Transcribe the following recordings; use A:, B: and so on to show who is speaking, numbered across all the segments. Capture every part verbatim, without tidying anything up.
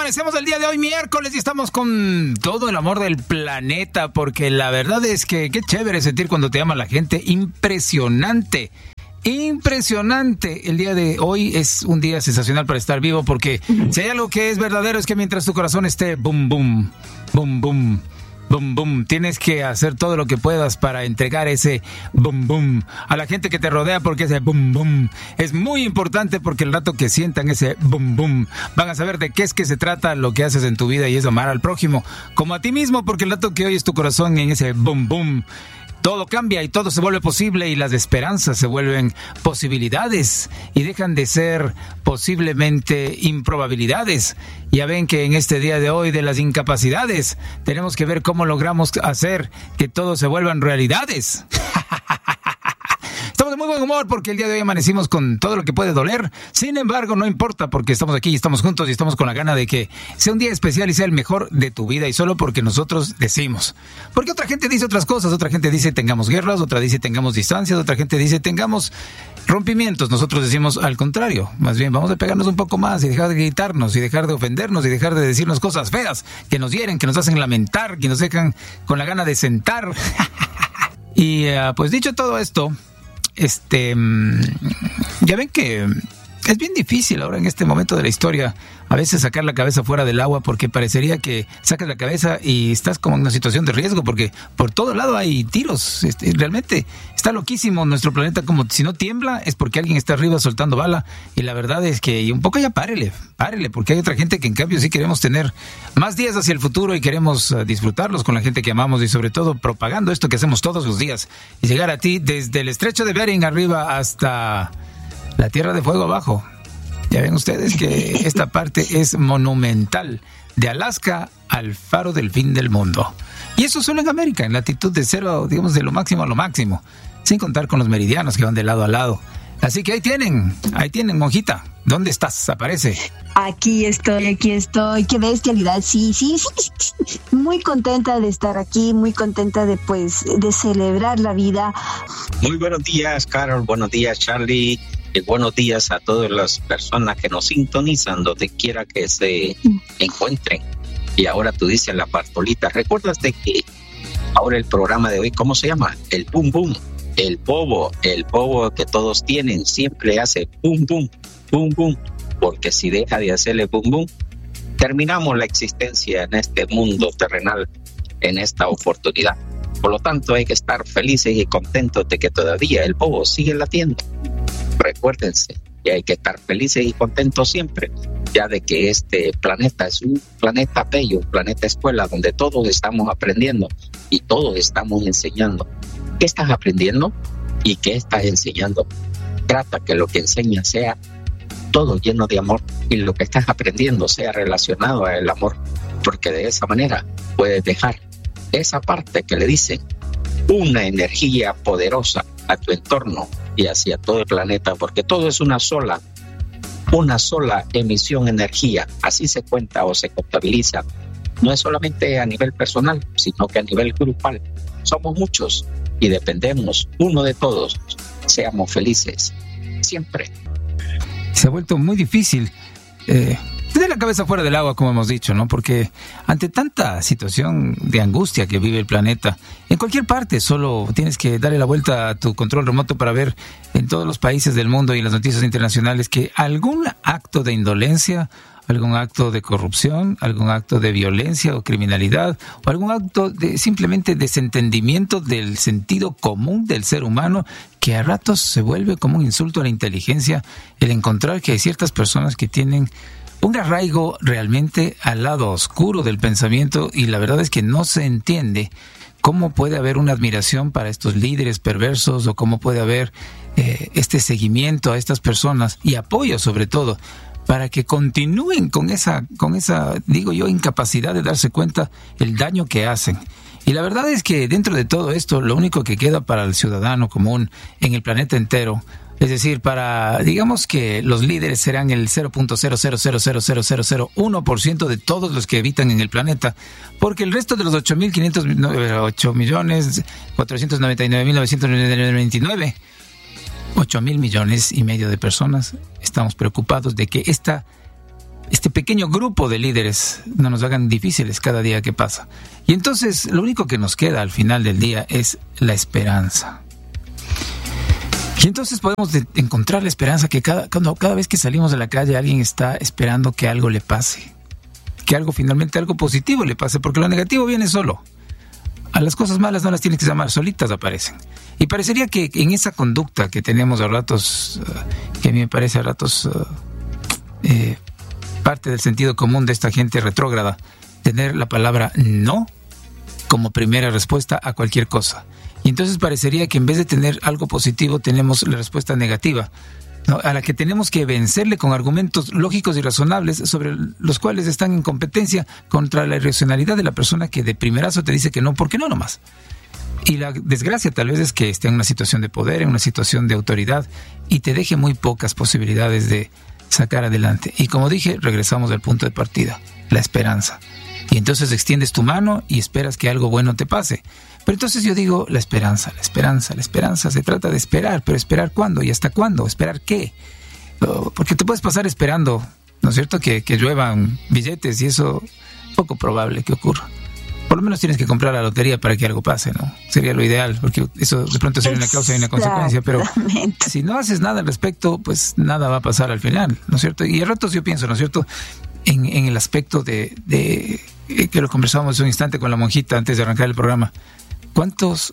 A: amanecemos el día de hoy, miércoles, y estamos con todo el amor del planeta, porque la verdad es que qué chévere sentir cuando te ama la gente. Impresionante. Impresionante. El día de hoy es un día sensacional para estar vivo, porque si hay algo que es verdadero es que mientras tu corazón esté boom, boom, boom, boom, boom, boom, tienes que hacer todo lo que puedas para entregar ese boom, boom a la gente que te rodea, porque ese boom, boom es muy importante, porque el rato que sientan ese boom, boom van a saber de qué es que se trata lo que haces en tu vida, y es amar al prójimo como a ti mismo, porque el rato que oyes tu corazón en ese boom, boom, todo cambia y todo se vuelve posible, y las esperanzas se vuelven posibilidades y dejan de ser posiblemente improbabilidades. Ya ven que en este día de hoy de las incapacidades tenemos que ver cómo logramos hacer que todo se vuelvan realidades. Estamos de muy buen humor porque el día de hoy amanecimos con todo lo que puede doler. Sin embargo, no importa, porque estamos aquí y estamos juntos y estamos con la gana de que sea un día especial y sea el mejor de tu vida, y solo porque nosotros decimos. Porque otra gente dice otras cosas, otra gente dice tengamos guerras, otra dice tengamos distancias, otra gente dice tengamos rompimientos. Nosotros decimos al contrario, más bien vamos a pegarnos un poco más y dejar de gritarnos y dejar de ofendernos y dejar de decirnos cosas feas que nos hieren, que nos hacen lamentar, que nos dejan con la gana de sentar. Y uh, pues dicho todo esto, Este, ya ven que es bien difícil ahora en este momento de la historia a veces sacar la cabeza fuera del agua, porque parecería que sacas la cabeza y estás como en una situación de riesgo, porque por todo lado hay tiros. Este, realmente está loquísimo nuestro planeta, como si no tiembla es porque alguien está arriba soltando bala, y la verdad es que y un poco ya párele, párele, porque hay otra gente que en cambio sí queremos tener más días hacia el futuro y queremos uh, disfrutarlos con la gente que amamos, y sobre todo propagando esto que hacemos todos los días y llegar a ti desde el estrecho de Bering arriba hasta la Tierra de Fuego abajo. Ya ven ustedes que esta parte es monumental, de Alaska al faro del fin del mundo. Y eso solo en América, en latitud de cero, digamos, de lo máximo a lo máximo, sin contar con los meridianos que van de lado a lado. Así que ahí tienen, ahí tienen, monjita. ¿Dónde estás? Aparece.
B: Aquí estoy, aquí estoy. Qué bestialidad. Sí, sí, sí, sí. Muy contenta de estar aquí, muy contenta de, pues, de celebrar la vida.
C: Muy buenos días, Carol. Buenos días, Charlie. Y buenos días a todas las personas que nos sintonizan donde quiera que se encuentren. Y ahora tú dices la Bartolita, ¿recuerdas de que ahora el programa de hoy, ¿cómo se llama? El boom boom, el bobo, el bobo que todos tienen, siempre hace boom boom, boom boom, porque si deja de hacerle boom boom, terminamos la existencia en este mundo terrenal, en esta oportunidad. Por lo tanto, hay que estar felices y contentos de que todavía el bobo sigue latiendo. Recuérdense que hay que estar felices y contentos siempre, ya de que este planeta es un planeta bello, un planeta escuela, donde todos estamos aprendiendo y todos estamos enseñando. ¿Qué estás aprendiendo y qué estás enseñando? Trata que lo que enseñas sea todo lleno de amor, y lo que estás aprendiendo sea relacionado al amor, porque de esa manera puedes dejar esa parte que le dicen una energía poderosa a tu entorno y hacia todo el planeta, porque todo es una sola, una sola emisión de energía. Así se cuenta o se contabiliza. No es solamente a nivel personal, sino que a nivel grupal. Somos muchos y dependemos uno de todos. Seamos felices siempre.
A: Se ha vuelto muy difícil eh, tener la cabeza fuera del agua, como hemos dicho, ¿no? Porque ante tanta situación de angustia que vive el planeta, en cualquier parte solo tienes que darle la vuelta a tu control remoto para ver en todos los países del mundo y en las noticias internacionales que algún acto de indolencia, algún acto de corrupción, algún acto de violencia o criminalidad, o algún acto de simplemente desentendimiento del sentido común del ser humano, que a ratos se vuelve como un insulto a la inteligencia, el encontrar que hay ciertas personas que tienen un arraigo realmente al lado oscuro del pensamiento, y la verdad es que no se entiende cómo puede haber una admiración para estos líderes perversos, o cómo puede haber eh, este seguimiento a estas personas y apoyo sobre todo para que continúen con esa, con esa, digo yo, incapacidad de darse cuenta el daño que hacen. Y la verdad es que dentro de todo esto, lo único que queda para el ciudadano común en el planeta entero, es decir, para, digamos que los líderes serán el cero punto cero cero cero cero cero cero cero uno por ciento de todos los que habitan en el planeta, porque el resto de los ocho mil quinientos, ocho millones cuatrocientos noventa y nueve mil novecientos veintinueve, ocho mil millones y medio de personas estamos preocupados de que esta, este pequeño grupo de líderes no nos hagan difíciles cada día que pasa. Y entonces lo único que nos queda al final del día es la esperanza. Y entonces podemos de- encontrar la esperanza que cada, cuando, cada vez que salimos de la calle alguien está esperando que algo le pase. Que algo finalmente, algo positivo le pase, porque lo negativo viene solo. A las cosas malas no las tienes que llamar, solitas aparecen. Y parecería que en esa conducta que tenemos a ratos, uh, que a mí me parece a ratos uh, eh, parte del sentido común de esta gente retrógrada, tener la palabra no como primera respuesta a cualquier cosa. Y entonces parecería que en vez de tener algo positivo tenemos la respuesta negativa, ¿no? A la que tenemos que vencerle con argumentos lógicos y razonables sobre los cuales están en competencia contra la irracionalidad de la persona que de primerazo te dice que no, porque no nomás. Y la desgracia tal vez es que esté en una situación de poder, en una situación de autoridad, y te deje muy pocas posibilidades de sacar adelante. Y como dije, regresamos al punto de partida, la esperanza. Y entonces extiendes tu mano y esperas que algo bueno te pase. Pero entonces yo digo, la esperanza, la esperanza, la esperanza, se trata de esperar, pero ¿esperar cuándo? ¿Y hasta cuándo? ¿Esperar qué? Oh, porque te puedes pasar esperando, ¿no es cierto?, que, que lluevan billetes, y eso es poco probable que ocurra. Por lo menos tienes que comprar la lotería para que algo pase, ¿no? Sería lo ideal, porque eso de pronto sería una causa y una consecuencia, pero si no haces nada al respecto, pues nada va a pasar al final, ¿no es cierto? Y a ratos yo pienso, ¿no es cierto?, en, en el aspecto de, de que lo conversábamos un instante con la monjita antes de arrancar el programa. ¿Cuántos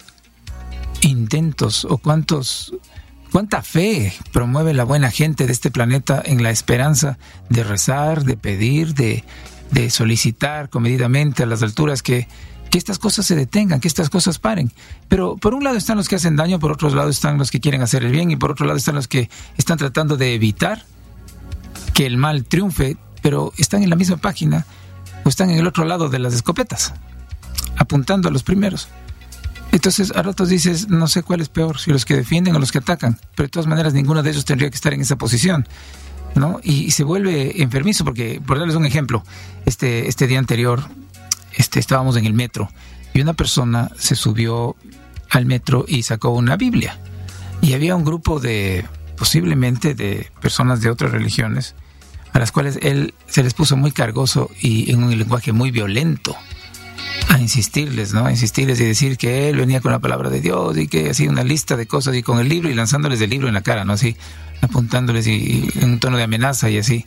A: intentos o cuántos cuánta fe promueve la buena gente de este planeta en la esperanza de rezar, de pedir, de, de solicitar comedidamente a las alturas que, que estas cosas se detengan, que estas cosas paren? Pero por un lado están los que hacen daño, por otro lado están los que quieren hacer el bien, y por otro lado están los que están tratando de evitar que el mal triunfe, pero están en la misma página o están en el otro lado de las escopetas, apuntando a los primeros. Entonces a ratos dices, no sé cuál es peor, si los que defienden o los que atacan, pero de todas maneras ninguno de ellos tendría que estar en esa posición, ¿no? Y, y se vuelve enfermizo, porque, por darles un ejemplo, este, este día anterior este, estábamos en el metro y una persona se subió al metro y sacó una Biblia, y había un grupo de, posiblemente de personas de otras religiones, a las cuales él se les puso muy cargoso y en un lenguaje muy violento a insistirles, ¿no? A insistirles y decir que él venía con la palabra de Dios y que hacía una lista de cosas y con el libro, y lanzándoles el libro en la cara, ¿no? Así, apuntándoles y, y en un tono de amenaza y así.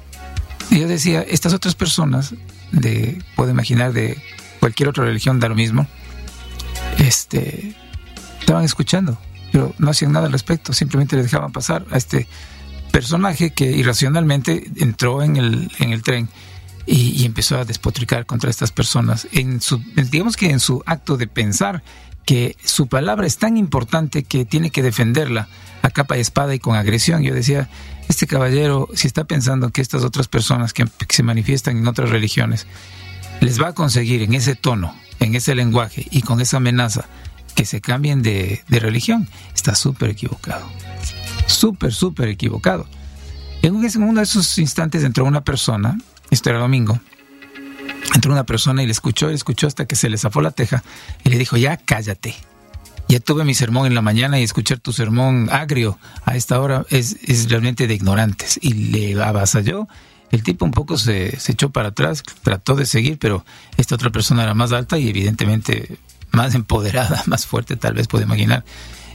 A: Y yo decía, estas otras personas, de, puedo imaginar de cualquier otra religión, da lo mismo, este, estaban escuchando, pero no hacían nada al respecto, simplemente les dejaban pasar a este personaje que irracionalmente entró en el, en el tren y, y empezó a despotricar contra estas personas, en su, digamos que en su acto de pensar que su palabra es tan importante que tiene que defenderla a capa y espada y con agresión. Yo decía, este caballero, si está pensando que estas otras personas que, que se manifiestan en otras religiones les va a conseguir en ese tono, en ese lenguaje y con esa amenaza que se cambien de, de religión, está súper equivocado. Súper, súper equivocado. En uno de esos instantes entró una persona, esto era domingo, entró una persona y le escuchó, y le escuchó hasta que se le zafó la teja y le dijo, ya cállate. Ya tuve mi sermón en la mañana, y escuchar tu sermón agrio a esta hora es, es realmente de ignorantes. Y le avasalló. El tipo un poco se, se echó para atrás, trató de seguir, pero esta otra persona era más alta y evidentemente más empoderada, más fuerte, tal vez puedo imaginar.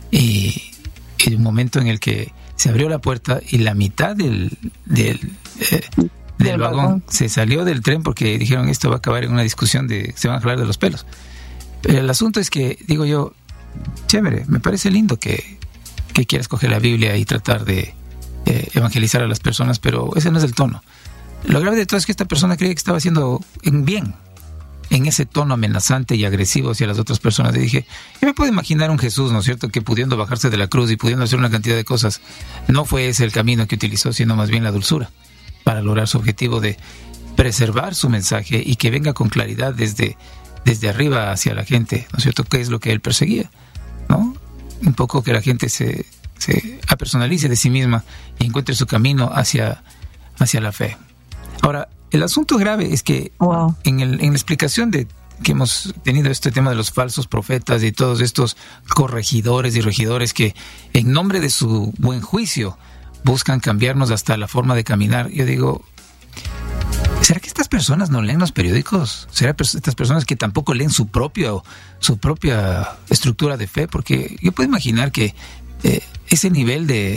A: Y en un momento en el que se abrió la puerta y la mitad del, del, eh, del, del vagón, vagón se salió del tren, porque dijeron, esto va a acabar en una discusión de se van a jalar de los pelos. Pero el asunto es que, digo yo, chévere, me parece lindo que, que quieras coger la Biblia y tratar de eh, evangelizar a las personas, pero ese no es el tono. Lo grave de todo es que esta persona creía que estaba haciendo en bien, en ese tono amenazante y agresivo hacia las otras personas. Y dije, yo me puedo imaginar un Jesús, ¿no es cierto?, que pudiendo bajarse de la cruz y pudiendo hacer una cantidad de cosas, no fue ese el camino que utilizó, sino más bien la dulzura, para lograr su objetivo de preservar su mensaje y que venga con claridad desde, desde arriba hacia la gente, ¿no es cierto?, que es lo que él perseguía, ¿no? Un poco que la gente se, se apersonalice de sí misma y encuentre su camino hacia, hacia la fe. Ahora, el asunto grave es que wow. en, el, en la explicación de que hemos tenido este tema de los falsos profetas y todos estos corregidores y regidores que en nombre de su buen juicio buscan cambiarnos hasta la forma de caminar, yo digo, estas personas no leen los periódicos? ¿Será estas personas que tampoco leen su propio, su propia estructura de fe? Porque yo puedo imaginar que eh, ese nivel de